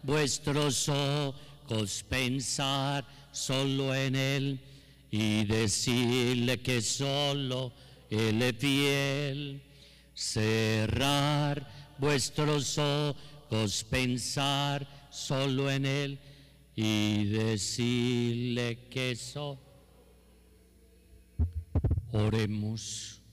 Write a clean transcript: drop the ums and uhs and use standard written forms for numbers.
vuestros ojos pensar solo en Él y decirle que solo Él es fiel. Cerrar vuestros ojos, pensar solo en Él y decirle que solo. Oremos.